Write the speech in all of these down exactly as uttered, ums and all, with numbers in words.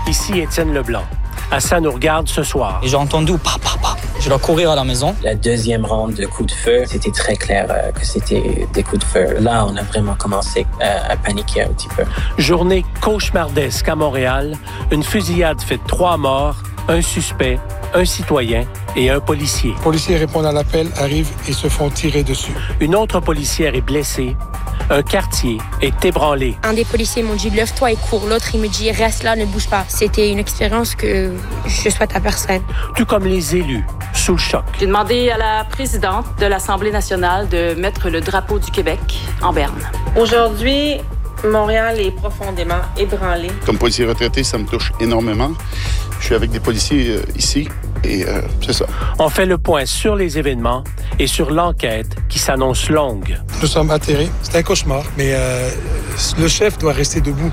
Ici Étienne Leblanc. Assa nous regarde ce soir. Et j'ai entendu pa, pa, pa. Je dois courir à la maison. La deuxième ronde de coups de feu, c'était très clair euh, que c'était des coups de feu. Là, on a vraiment commencé à, à paniquer un petit peu. Journée cauchemardesque à Montréal. Une fusillade fait trois morts, un suspect, un citoyen et un policier. Les policiers répondent à l'appel, arrivent et se font tirer dessus. Une autre policière est blessée. Un quartier est ébranlé. Un des policiers m'a dit « Lève-toi et cours ». L'autre, il me dit « Reste là, ne bouge pas ». C'était une expérience que je souhaite à personne. Tout comme les élus, sous le choc. J'ai demandé à la présidente de l'Assemblée nationale de mettre le drapeau du Québec en berne. Aujourd'hui, Montréal est profondément ébranlé. Comme policier retraité, ça me touche énormément. Je suis avec des policiers euh, ici et euh, c'est ça. On fait le point sur les événements et sur l'enquête qui s'annonce longue. Nous sommes atterrés. C'est un cauchemar, mais euh, le chef doit rester debout.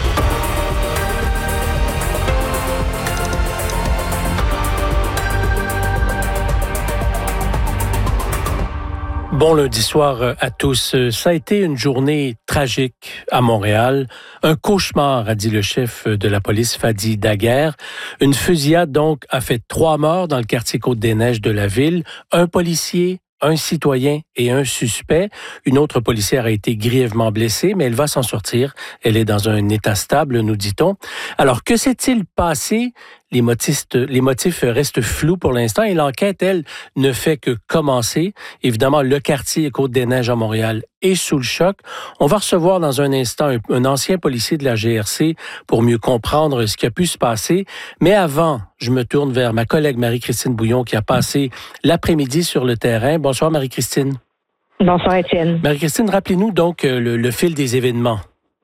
Bon lundi soir à tous. Ça a été une journée tragique à Montréal. Un cauchemar, a dit le chef de la police, Fadi Daguerre. Une fusillade, donc, a fait trois morts dans le quartier Côte-des-Neiges de la ville. Un policier, un citoyen et un suspect. Une autre policière a été grièvement blessée, mais elle va s'en sortir. Elle est dans un état stable, nous dit-on. Alors, que s'est-il passé? Les motifs, les motifs restent flous pour l'instant et l'enquête, elle, ne fait que commencer. Évidemment, le quartier Côte-des-Neiges à Montréal est sous le choc. On va recevoir dans un instant un, un ancien policier de la G R C pour mieux comprendre ce qui a pu se passer. Mais avant, je me tourne vers ma collègue Marie-Christine Bouillon qui a passé l'après-midi sur le terrain. Bonsoir Marie-Christine. Bonsoir Étienne. Marie-Christine, rappelez-nous donc le, le fil des événements.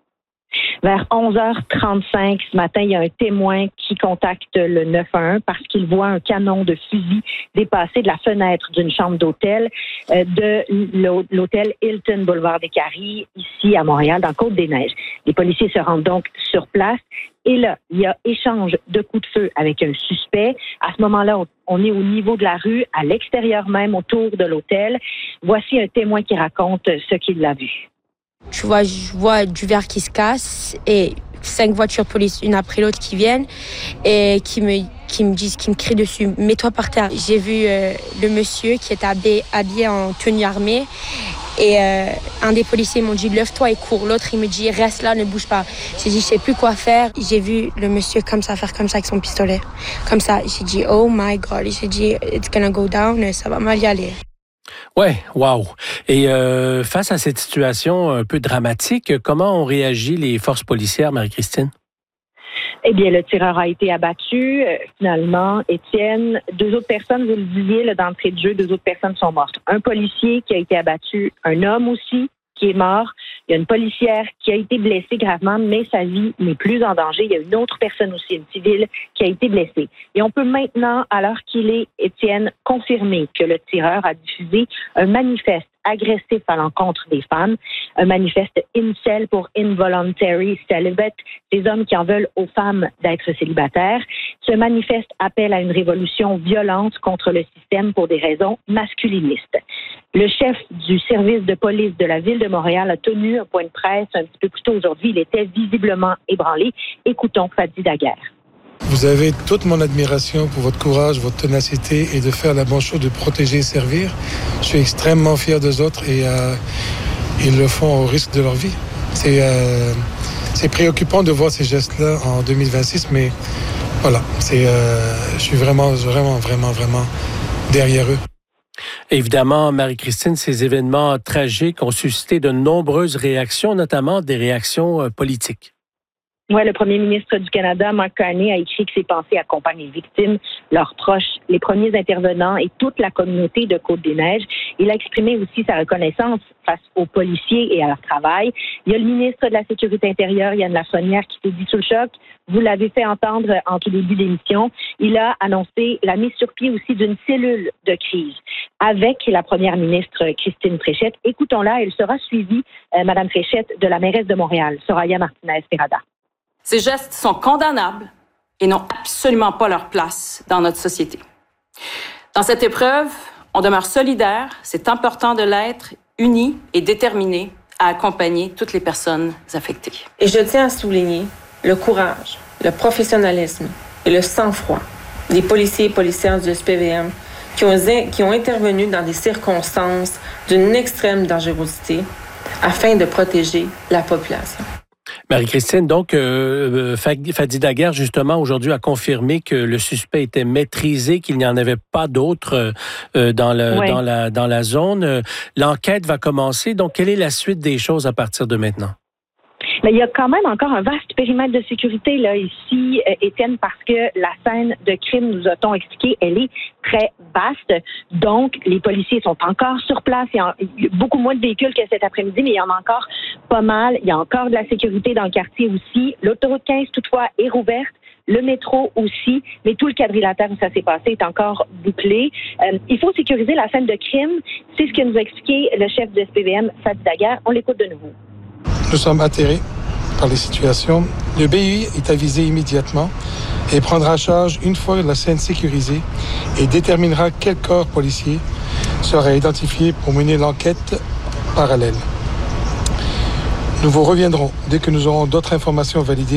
Vers onze heures trente-cinq ce matin, il y a un témoin qui contacte le neuf un un parce qu'il voit un canon de fusil dépasser de la fenêtre d'une chambre d'hôtel euh, de l'hôtel Hilton Boulevard des Caries, ici à Montréal, dans Côte-des-Neiges. Les policiers se rendent donc sur place et là, il y a échange de coups de feu avec un suspect. À ce moment-là, on, on est au niveau de la rue, à l'extérieur même, autour de l'hôtel. Voici un témoin qui raconte ce qu'il a vu. Tu vois, je vois du verre qui se casse et cinq voitures police, une après l'autre, qui viennent et qui me, qui me disent, qui me crient dessus, mets-toi par terre. J'ai vu euh, le monsieur qui était habillé, habillé en tenue armée et euh, un des policiers m'ont dit, lève-toi et cours. L'autre, il me dit, reste là, ne bouge pas. J'ai dit, je sais plus quoi faire. J'ai vu le monsieur comme ça, faire comme ça avec son pistolet. Comme ça, j'ai dit, oh my God. J'ai dit, it's gonna go down, ça va mal y aller. Ouais, wow. Et euh, face à cette situation un peu dramatique, comment ont réagi les forces policières, Marie-Christine? Eh bien, le tireur a été abattu. Euh, finalement, Étienne, deux autres personnes, vous le disiez, là, d'entrée de jeu, deux autres personnes sont mortes. Un policier qui a été abattu, un homme aussi qui est mort. Il y a une policière qui a été blessée gravement, mais sa vie n'est plus en danger. Il y a une autre personne aussi, une civile, qui a été blessée. Et on peut maintenant, à l'heure qu'il est, Étienne, confirmer que le tireur a diffusé un manifeste agressif à l'encontre des femmes, un manifeste incel pour Involuntary Celibate, des hommes qui en veulent aux femmes d'être célibataires. Ce manifeste appelle à une révolution violente contre le système pour des raisons masculinistes. Le chef du service de police de la Ville de Montréal a tenu un point de presse un petit peu plus tôt aujourd'hui. Il était visiblement ébranlé. Écoutons Fadi Daguerre. Vous avez toute mon admiration pour votre courage, votre ténacité et de faire la bonne chose, de protéger et servir. Je suis extrêmement fier d'eux autres et euh, ils le font au risque de leur vie. C'est, euh, c'est préoccupant de voir ces gestes-là en deux mille vingt-six, mais voilà, c'est, euh, je suis vraiment, vraiment, vraiment, vraiment derrière eux. Évidemment, Marie-Christine, ces événements tragiques ont suscité de nombreuses réactions, notamment des réactions euh, politiques. Oui, le premier ministre du Canada, Mark Carney, a écrit que ses pensées accompagnent les victimes, leurs proches, les premiers intervenants et toute la communauté de Côte-des-Neiges. Il a exprimé aussi sa reconnaissance face aux policiers et à leur travail. Il y a le ministre de la Sécurité intérieure, Yann Lafonnière, qui s'est dit sous le choc. Vous l'avez fait entendre en tout début d'émission. Il a annoncé la mise sur pied aussi d'une cellule de crise avec la première ministre Christine Fréchette. Écoutons-la, elle sera suivie, euh, Mme Fréchette, de la mairesse de Montréal, Soraya Martinez-Ferrada. Ces gestes sont condamnables et n'ont absolument pas leur place dans notre société. Dans cette épreuve, on demeure solidaire, c'est important de l'être, unis et déterminés à accompagner toutes les personnes affectées. Et je tiens à souligner le courage, le professionnalisme et le sang-froid des policiers et policières du S P V M qui ont, qui ont intervenu dans des circonstances d'une extrême dangerosité afin de protéger la population. Marie-Christine, donc, euh, Fadi Daguerre, justement, aujourd'hui, a confirmé que le suspect était maîtrisé, qu'il n'y en avait pas d'autres euh, dans, le, ouais. dans, la, dans la zone. L'enquête va commencer. Donc, quelle est la suite des choses à partir de maintenant? Mais il y a quand même encore un vaste périmètre de sécurité là ici, euh, Étienne, parce que la scène de crime, nous a-t-on expliqué, elle est très vaste. Donc, les policiers sont encore sur place. Il y a beaucoup moins de véhicules que cet après-midi, mais il y en a encore pas mal. Il y a encore de la sécurité dans le quartier aussi. L'autoroute quinze, toutefois, est rouverte. Le métro aussi, mais tout le quadrilatère où ça s'est passé est encore bouclé. Euh, il faut sécuriser la scène de crime. C'est ce que nous a expliqué le chef de S P V M, Fadi Daguerre. On l'écoute de nouveau. Nous sommes atterrés par les situations. Le B U I est avisé immédiatement et prendra charge une fois la scène sécurisée et déterminera quel corps policier sera identifié pour mener l'enquête parallèle. Nous vous reviendrons dès que nous aurons d'autres informations validées.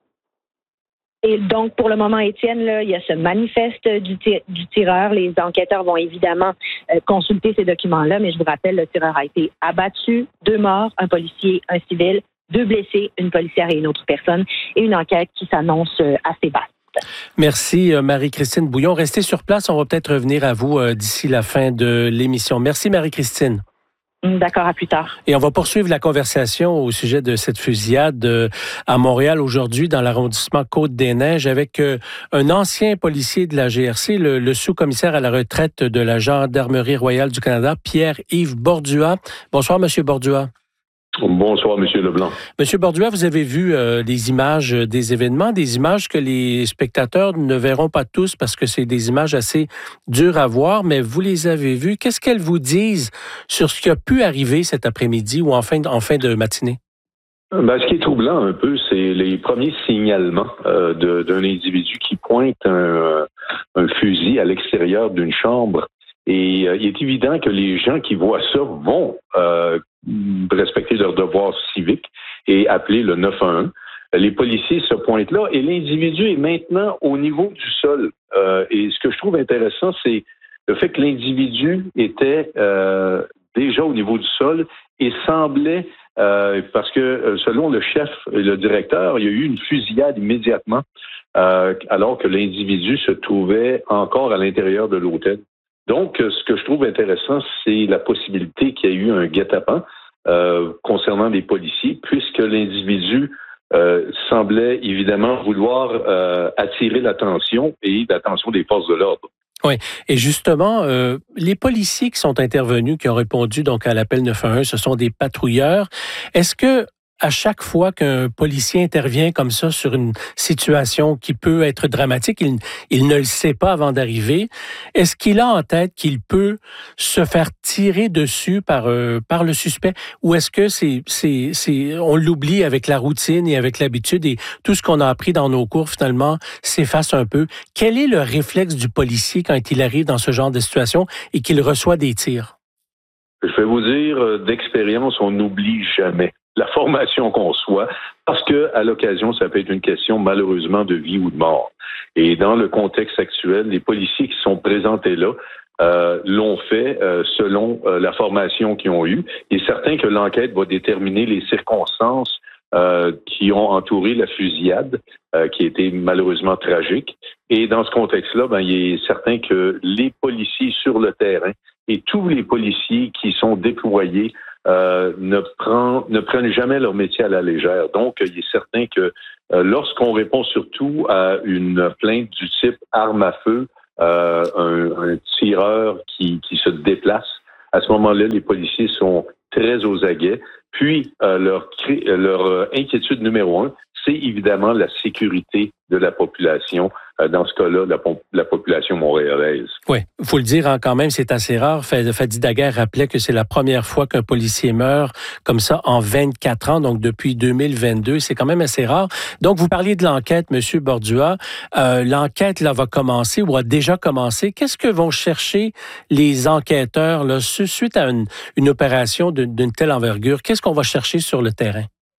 Et donc, pour le moment, Étienne, là, il y a ce manifeste du, tir- du tireur. Les enquêteurs vont évidemment euh, consulter ces documents-là, mais je vous rappelle, le tireur a été abattu, deux morts, un policier, un civil, deux blessés, une policière et une autre personne, et une enquête qui s'annonce euh, assez vaste. Merci, Marie-Christine Bouillon. Restez sur place. On va peut-être revenir à vous euh, d'ici la fin de l'émission. Merci, Marie-Christine. D'accord, à plus tard. Et on va poursuivre la conversation au sujet de cette fusillade euh, à Montréal aujourd'hui dans l'arrondissement Côte-des-Neiges avec euh, un ancien policier de la G R C, le, le sous-commissaire à la retraite de la Gendarmerie royale du Canada, Pierre-Yves Bordua. Bonsoir, Monsieur Bordua. Bonsoir, M. Leblanc. Monsieur Bordua, vous avez vu euh, les images des événements, des images que les spectateurs ne verront pas tous parce que c'est des images assez dures à voir, mais vous les avez vues. Qu'est-ce qu'elles vous disent sur ce qui a pu arriver cet après-midi ou en fin de, en fin de matinée? Ben, ce qui est troublant un peu, c'est les premiers signalements euh, de, d'un individu qui pointe un, un fusil à l'extérieur d'une chambre. Et euh, il est évident que les gens qui voient ça vont euh, respecter leurs devoirs civiques et appeler le neuf un un. Les policiers se pointent là et l'individu est maintenant au niveau du sol. Euh, et ce que je trouve intéressant, c'est le fait que l'individu était euh, déjà au niveau du sol et semblait, euh, parce que selon le chef et le directeur, il y a eu une fusillade immédiatement euh, alors que l'individu se trouvait encore à l'intérieur de l'hôtel. Donc, ce que je trouve intéressant, c'est la possibilité qu'il y ait eu un guet-apens euh, concernant les policiers, puisque l'individu euh, semblait évidemment vouloir euh, attirer l'attention et l'attention des forces de l'ordre. Oui, et justement, euh, les policiers qui sont intervenus, qui ont répondu donc à l'appel neuf un un, ce sont des patrouilleurs. Est-ce que à chaque fois qu'un policier intervient comme ça sur une situation qui peut être dramatique, il, il ne le sait pas avant d'arriver, est-ce qu'il a en tête qu'il peut se faire tirer dessus par, euh, par le suspect ou est-ce que c'est, c'est, c'est, on l'oublie avec la routine et avec l'habitude et tout ce qu'on a appris dans nos cours finalement s'efface un peu? Quel est le réflexe du policier quand il arrive dans ce genre de situation et qu'il reçoit des tirs? Je vais vous dire, d'expérience, on n'oublie jamais la formation qu'on soit, parce que à l'occasion, ça peut être une question malheureusement de vie ou de mort. Et dans le contexte actuel, les policiers qui sont présentés là euh, l'ont fait euh, selon euh, la formation qu'ils ont eue. Il est certain que l'enquête va déterminer les circonstances euh, qui ont entouré la fusillade, euh, qui a été malheureusement tragique. Et dans ce contexte-là, ben, il est certain que les policiers sur le terrain et tous les policiers qui sont déployés Euh, ne, prend, ne prennent jamais leur métier à la légère. Donc, il est certain que euh, lorsqu'on répond surtout à une plainte du type arme à feu, euh, un, un tireur qui, qui se déplace, à ce moment-là, les policiers sont très aux aguets. Puis, euh, leur, leur euh, inquiétude numéro un, c'est évidemment la sécurité de la population, euh, dans ce cas-là, la, la population montréalaise. Oui, il faut le dire hein, quand même, c'est assez rare. Fadi Daguerre rappelait que c'est la première fois qu'un policier meurt comme ça en vingt-quatre ans, donc depuis deux mille vingt-deux. C'est quand même assez rare. Donc, vous parliez de l'enquête, M. Bordua. Euh, l'enquête là, va commencer ou a déjà commencé. Qu'est-ce que vont chercher les enquêteurs là, suite à une, une opération d'une, d'une telle envergure? Qu'est-ce qu'on va chercher sur le terrain?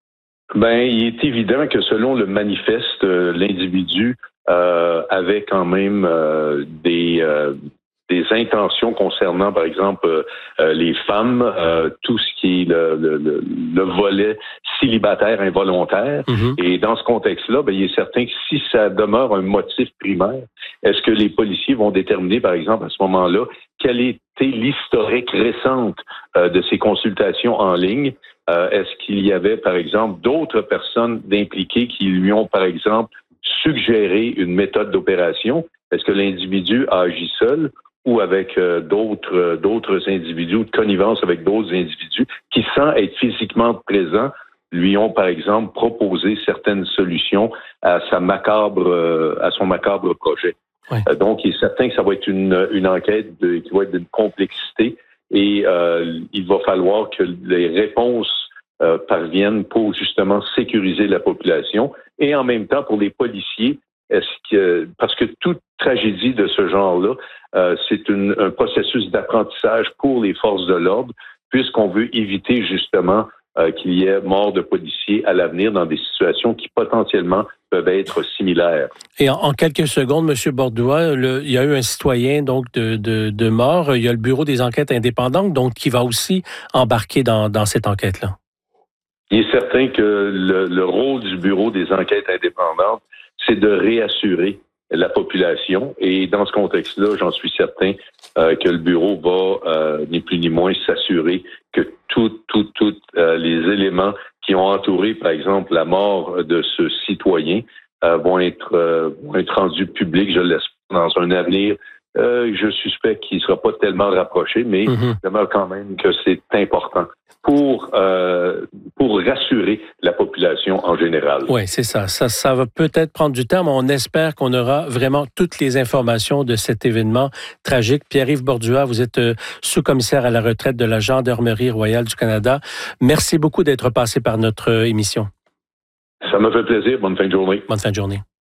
Ben, il est évident que selon le manifeste, euh, l'individu euh, avait quand même euh, des euh, des intentions concernant, par exemple, euh, euh, les femmes, euh, tout ce qui est le, le, le, le volet célibataire involontaire. Mm-hmm. Et dans ce contexte-là, ben, il est certain que si ça demeure un motif primaire, est-ce que les policiers vont déterminer, par exemple, à ce moment-là, quelle était l'historique récente euh, de ces consultations en ligne? Euh, est-ce qu'il y avait, par exemple, d'autres personnes impliquées qui lui ont, par exemple, suggéré une méthode d'opération? Est-ce que l'individu a agi seul ou avec euh, d'autres euh, d'autres individus, ou de connivence avec d'autres individus qui, sans être physiquement présents, lui ont, par exemple, proposé certaines solutions à sa macabre, euh, à son macabre projet. Oui. Euh, donc, il est certain que ça va être une, une enquête de, qui va être d'une complexité et euh, il va falloir que les réponses euh, parviennent pour justement sécuriser la population et en même temps pour les policiers. Est-ce que parce que toute tragédie de ce genre-là, euh, c'est une, un processus d'apprentissage pour les forces de l'ordre, puisqu'on veut éviter justement euh, qu'il y ait mort de policiers à l'avenir dans des situations qui potentiellement peuvent être similaires. Et en, en quelques secondes, M. Borduas, le, il y a eu un citoyen donc de, de, de mort. Il y a le Bureau des enquêtes indépendantes, donc qui va aussi embarquer dans, dans cette enquête-là. Il est certain que le, le rôle du Bureau des enquêtes indépendantes, c'est de réassurer la population. Et dans ce contexte-là, j'en suis certain euh, que le bureau va, euh, ni plus ni moins, s'assurer que tous tout, tout, euh, les éléments qui ont entouré, par exemple, la mort de ce citoyen euh, vont être euh, vont être rendus publics, je l'espère, dans un avenir. Euh, je suspecte qu'il ne sera pas tellement rapproché, mais mm-hmm. je demeure quand même que c'est important pour euh, pour rassurer la population en général. Oui, c'est ça. ça. Ça va peut-être prendre du temps, mais on espère qu'on aura vraiment toutes les informations de cet événement tragique. Pierre-Yves Borduas, vous êtes sous-commissaire à la retraite de la Gendarmerie royale du Canada. Merci beaucoup d'être passé par notre émission. Ça me fait plaisir. Bonne fin de journée. Bonne fin de journée.